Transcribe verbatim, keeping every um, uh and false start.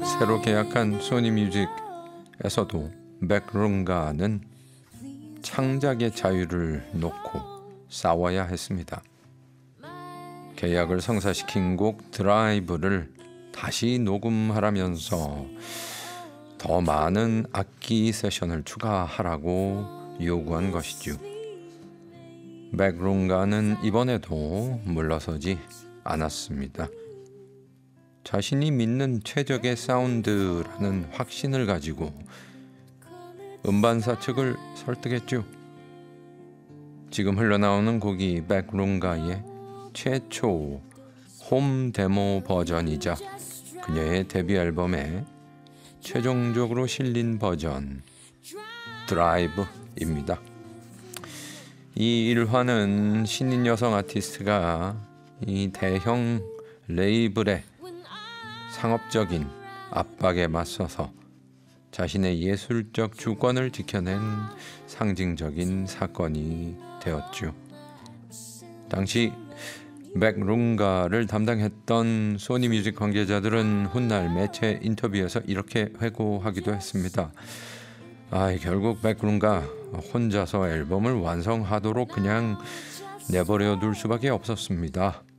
새로 계약한 소니뮤직에서도 맥룬가는 창작의 자유를 놓고 싸워야 했습니다. 계약을 성사시킨 곡 드라이브를 다시 녹음하라면서 더 많은 악기 세션을 추가하라고 요구한 것이죠. 맥룬가는 이번에도 물러서지 않았습니다. 자신이 믿는 최적의 사운드라는 확신을 가지고 음반사 측을 설득했죠. 지금 흘러나오는 곡이 맥룬가의 최초 홈 데모 버전이자 그녀의 데뷔 앨범에 최종적으로 실린 버전 드라이브입니다. 이 일화는 신인 여성 아티스트가 이 대형 레이블의 상업적인 압박에 맞서서 자신의 예술적 주권을 지켜낸 상징적인 사건이 되었죠. 당시 맥룬가를 담당했던 소니뮤직 관계자들은 훗날 매체 인터뷰에서 이렇게 회고하기도 했습니다. 아, 결국 맥룬가 혼자서 앨범을 완성하도록 그냥 내버려 둘 수밖에 없었습니다.